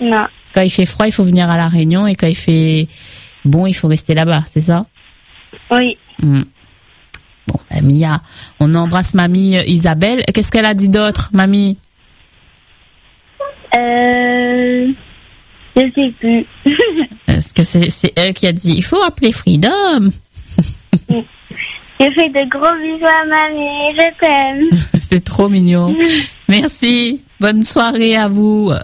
Non. Quand il fait froid, il faut venir à La Réunion, et quand il fait bon, il faut rester là-bas, c'est ça? Oui. Bon, Mia, on embrasse mamie Isabelle. Qu'est-ce qu'elle a dit d'autre, mamie? Je sais plus. Est-ce que c'est elle qui a dit il faut appeler Freedom? Je fais de gros bisous à mamie, je t'aime. C'est trop mignon. Merci. Bonne soirée à vous.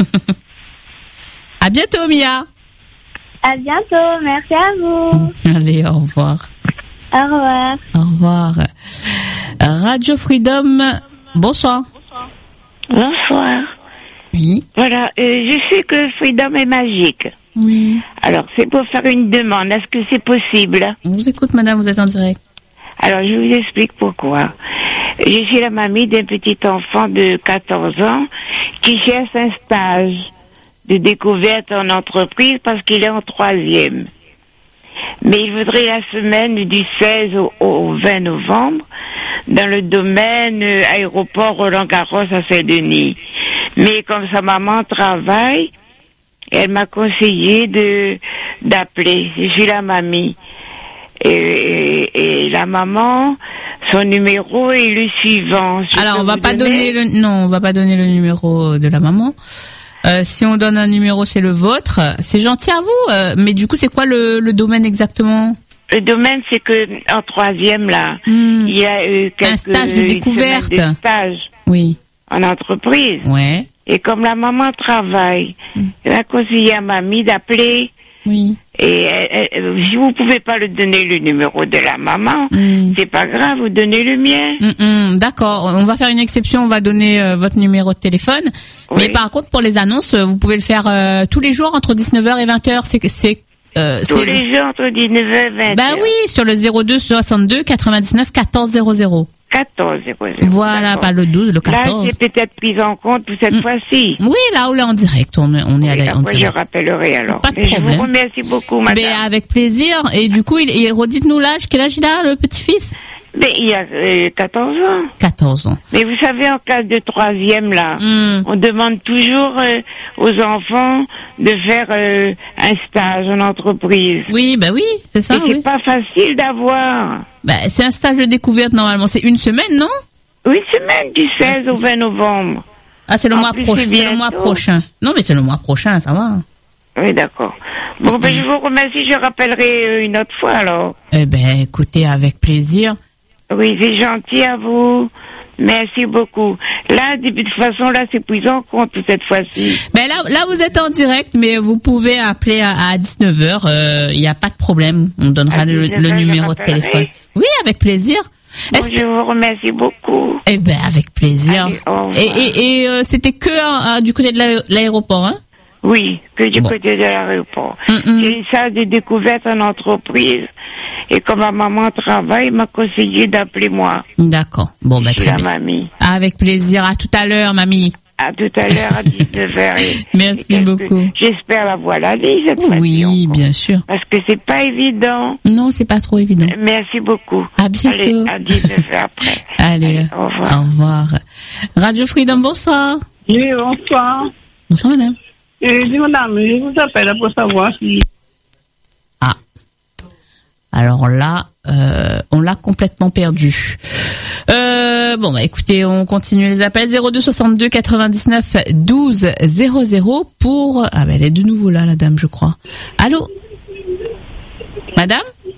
À bientôt, Mia. À bientôt, merci à vous. Allez, au revoir. Au revoir. Au revoir. Radio Freedom, bonsoir. Bonsoir. Oui. Voilà, je sais que Freedom est magique. Oui. Alors, c'est pour faire une demande. Est-ce que c'est possible? On vous écoute, madame, vous êtes en direct. Alors, je vous explique pourquoi. Je suis la mamie d'un petit enfant de 14 ans qui cherche un stage de découverte en entreprise parce qu'il est en 3e. Mais il voudrait la semaine du 16 au 20 novembre dans le domaine aéroport Roland-Garros à Saint-Denis. Mais comme sa maman travaille, elle m'a conseillé d'appeler. Je suis la mamie. Et la maman, son numéro est le suivant. Alors, on va pas donner le numéro de la maman. Si on donne un numéro, c'est le vôtre. C'est gentil à vous. Mais du coup, c'est quoi le domaine exactement? Le domaine, c'est que en 3e là, il y a un stage de découverte. De stage. Oui. En entreprise. Ouais. Et comme la maman travaille, elle a conseillé à mamie d'appeler. Oui. Et si vous pouvez pas le donner le numéro de la maman, c'est pas grave, vous donnez le mien. D'accord, on va faire une exception, on va donner votre numéro de téléphone. Oui. Mais par contre, pour les annonces, vous pouvez le faire tous les jours entre 19h et 20h. Tous les jours entre 19h et 20h. Bah oui, sur le 02 62 99 14 00. 14 00. Voilà, d'accord. Pas le 12, le 14. Là, c'est peut-être pris en compte pour cette fois-ci. Oui, là, on est en direct. On est en direct. Je rappellerai alors. Pas de problème. Je vous remercie beaucoup, madame. Mais avec plaisir. Et du coup, redites-nous l'âge. Quel âge il a, le petit-fils? Mais il a 14 ans. 14 ans. Mais vous savez, en cas de 3e, là, on demande toujours aux enfants de faire un stage en entreprise. Oui, oui, c'est ça. Et c'est pas facile d'avoir. C'est un stage de découverte, normalement. C'est une semaine, non? Oui, semaine du 16 au 20 novembre. Ah, c'est le mois prochain. C'est le mois prochain. Non, mais c'est le mois prochain, ça va. Oui, d'accord. Bon, je vous remercie. Je rappellerai une autre fois, alors. Écoutez, avec plaisir. Oui, c'est gentil à vous. Merci beaucoup. Là, de toute façon, là, c'est pris en compte cette fois-ci. Là, vous êtes en direct, mais vous pouvez appeler à 19h. Il n'y a pas de problème. On donnera le numéro de téléphone. Oui, avec plaisir. Bon, je vous remercie beaucoup. Avec plaisir. Allez, et c'était que du côté de l'aéroport, hein? Oui, que du côté de l'aéroport. J'ai une salle de découverte en entreprise. Et comme ma maman travaille, elle m'a conseillé d'appeler moi. D'accord. Bon, très bien. Mamie. Avec plaisir. À tout à l'heure, mamie. À tout à l'heure, à 19h. Merci beaucoup. J'espère la voir la vie, cette fois-ci. Oui, bien sûr. Parce que c'est pas évident. Non, c'est pas trop évident. Merci beaucoup. À bientôt. Allez, à 19h après. Allez, au revoir. Au revoir. Radio Freedom, bonsoir. Oui, bonsoir. Bonsoir, madame. Oui, madame, je vous appelle pour savoir si... Alors là, on l'a complètement perdu. Écoutez, on continue les appels. 02 62 99 12 00 pour... elle est de nouveau là, la dame, je crois. Allô? Madame?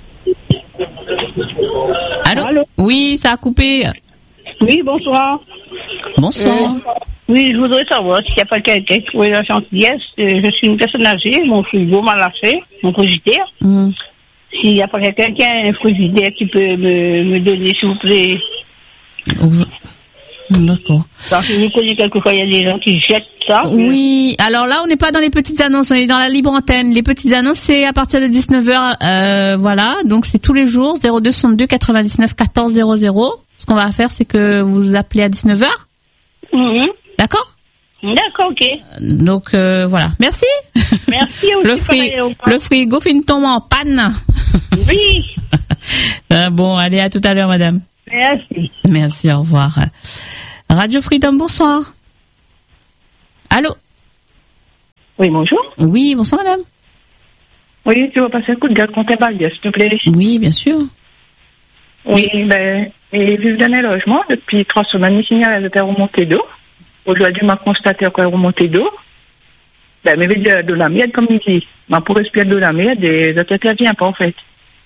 Allô? Oui, ça a coupé. Oui, bonsoir. Bonsoir. Oui, je voudrais savoir s'il n'y a pas quelqu'un qui pourrait la gentillesse. Je suis une personne âgée, mon frigo m'a lâché, mon frigidaire. S'il n'y a pas quelqu'un qui a un frigidaire qui peut me donner, s'il vous plaît. D'accord. Parce que vous connaissez quelquefois, il y a des gens qui jettent ça. Oui, alors là, on n'est pas dans les petites annonces, on est dans la libre antenne. Les petites annonces, c'est à partir de 19h, voilà. Donc, c'est tous les jours, 02 62 99 14 00. Ce qu'on va faire, c'est que vous appelez à 19h. D'accord? D'accord, ok. Donc, voilà. Merci. Merci aussi. Le frigo fait une tombe en panne. Oui. Bon, allez, à tout à l'heure, madame. Merci. Merci, au revoir. Radio Freedom, bonsoir. Allô? Oui, bonjour. Oui, bonsoir madame. Oui, tu vas passer un coup de garde contre tes balières, s'il te plaît. Oui, bien sûr. Oui, ben, et vivre dans les logements, depuis 3 semaines, il signale de faire remonter d'eau. Aujourd'hui, m'a constaté qu'on a remonté d'eau. Ben, mais de la merde, comme il dit. Mais pour respirer de la merde, et ça t'intervient pas, en fait.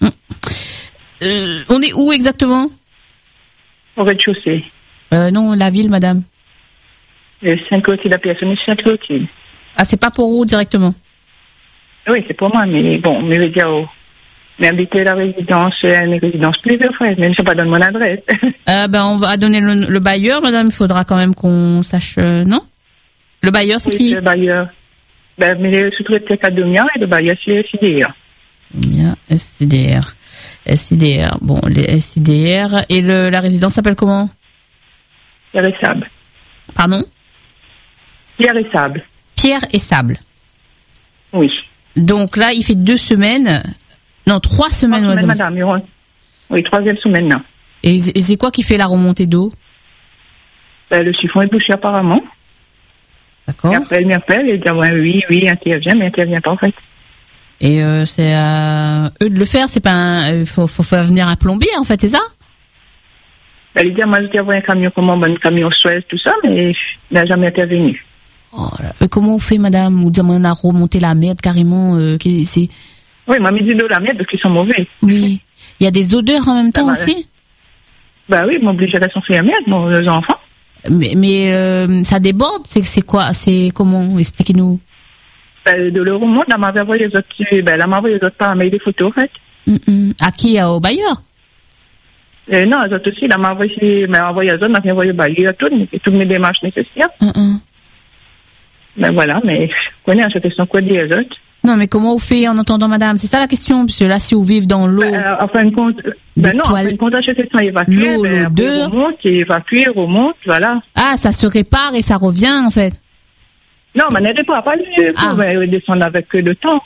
On est où exactement? Au rez-de-chaussée. Non, la ville, madame. 5 côtés de la personne, 5 côtés. Ah, c'est pas pour vous directement? Oui, c'est pour moi, mais bon, mais je veux dire, mais habiter la résidence, une résidence plusieurs fois, même si on pas donne mon adresse. Ben, on va donner le bailleur, madame. Il faudra quand même qu'on sache, non? Le bailleur, c'est qui? Le bailleur. Ben, mais le sous-traitant Cadomia et le bailleur, c'est SIDR. Bien, SIDR. SIDR. Bon, les SIDR. Et la résidence s'appelle comment? Pierre et Sable. Pardon? Pierre et Sable. Pierre et Sable. Oui. Donc là, il fait 2 semaines. Non, 3 semaines, madame. Oui, 3e semaine, là. Et c'est quoi qui fait la remontée d'eau? Ben, le chiffon est bouché apparemment. D'accord. Et après, il m'appelle et il dit oui, intervient, mais intervient pas en fait. Et c'est à eux de le faire, c'est pas faut faire venir un plombier en fait, c'est ça? Ben, il dit moi je envoyé un camion, un camion Suez, tout ça, mais il n'a jamais intervenu. Oh là. Comment vous faites, madame? Vous dites on a remonté la merde carrément, c'est... Oui, m'a mis de la merde parce qu'ils sont mauvais. Oui. Il y a des odeurs en même temps aussi? Ben oui, ils m'obligent à laisser faire merde, les enfants. Mais ça déborde, c'est quoi? C'est comment? Expliquez-nous. Ben, de le remonte, elle m'avait envoyé les autres par mail des photos, en fait. À qui? Au bailleur? Non, les autres aussi, elle m'a envoyé les autres, m'a envoyé au bailleur, toutes mes démarches nécessaires. Ben voilà, mais je connais la question quoi dire les autres. Non, mais comment vous faites en entendant madame? C'est ça la question, parce que là, si vous vivez dans l'eau... en fin de compte, la question évacuée, l'odeur... remonte, voilà. Ah, ça se répare et ça revient, en fait. Non, mais n'aidez pas pour descendre avec le temps.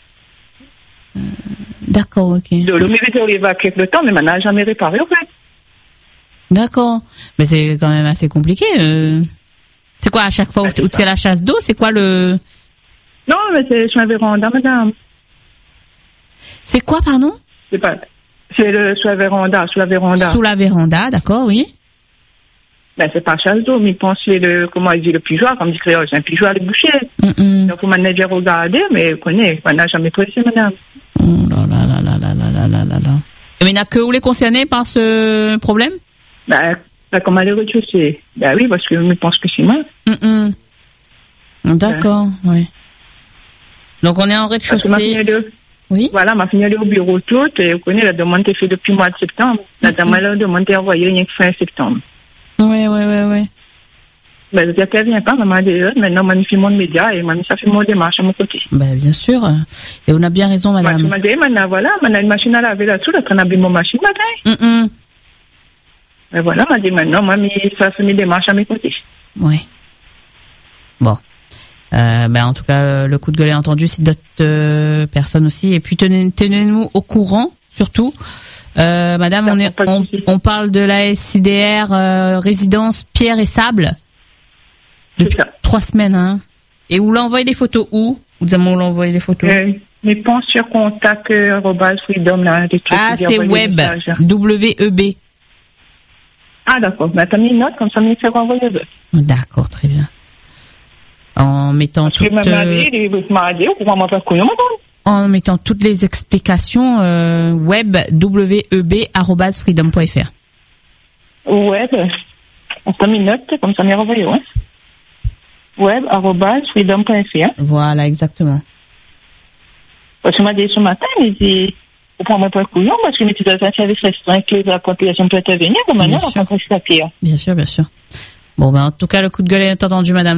D'accord, ok. Le mérite évacué avec le temps, mais maintenant, n'a jamais réparé, en fait. D'accord. Mais c'est quand même assez compliqué. C'est quoi, à chaque fois où c'est la chasse d'eau, c'est quoi le... Non, mais c'est sur la véranda, madame. C'est quoi, pardon? C'est sur la véranda. Sous la véranda, d'accord, oui. Ben, c'est pas chasse d'eau, mais il pense comment il dit, le pigeon, comme dit créole, c'est un pigeon à les boucher. Donc, vous m'en avez regardé, mais vous connaissez, on n'a jamais pressé, madame. Oh là là là là là là là là là. Mais il n'y a que vous les concernés par ce problème? Ben, comment les rez-de-chaussée? Ben oui, parce que je pense que c'est moi. D'accord, oui. Donc, on est en rez-de-chaussée. Oui. Voilà, ma fille est au bureau toute, et vous connaissez, la demande est faite depuis le mois de septembre. La demande est envoyée fin septembre. Oui. Ben, je n'interviens pas, maman, maintenant, moi, je fais mon média, et moi, ça fait mon démarche à mon côté. Ben, bien sûr. Et on a bien raison, madame. Moi, je maintenant, voilà, maintenant, une machine à laver là-dessous, là, on a mis mon machine, matin. Ben, voilà, m'a dit, maintenant, moi, ça fait mes démarches à mes côtés. Oui. Bon. En tout cas, le coup de gueule est entendu, c'est d'autres personnes aussi. Et puis, tenez-nous au courant, surtout. Madame, on parle de la SIDR résidence Pierre et Sable depuis 3 semaines. Hein. Et vous l'envoyez des photos où? Vous avez envoyé des photos? Mais pense sur contact @freedom là. C'est web. WEB. Ah d'accord. Mais t'as mis une note comme ça, mais c'est renvoyer deux. D'accord, très bien. En mettant toutes les explications web web@freedom.fr. Web, on t'a mis une note comme ça, m'est renvoyé, ouais. web@freedom.fr. Voilà, exactement. Parce que m'a dit ce matin, il dit, on prend mon point couillon parce que mes petits services restreints que la population peut intervenir, comme maintenant, on va pas pire. Bien sûr, bien sûr. Bon, en tout cas, le coup de gueule est entendu, madame.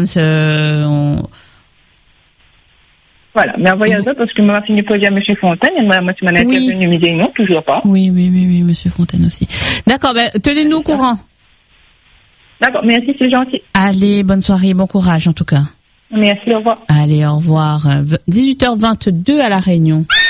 Voilà, mais envoyez ça parce que m'a fini de poser à M. Fontaine, et moi, si m'a intervenu, me dit non, toujours pas. Oui, M. Fontaine aussi. D'accord, tenez-nous au courant. D'accord, merci, c'est gentil. Allez, bonne soirée, bon courage en tout cas. Merci, au revoir. Allez, au revoir. 18h22 à La Réunion.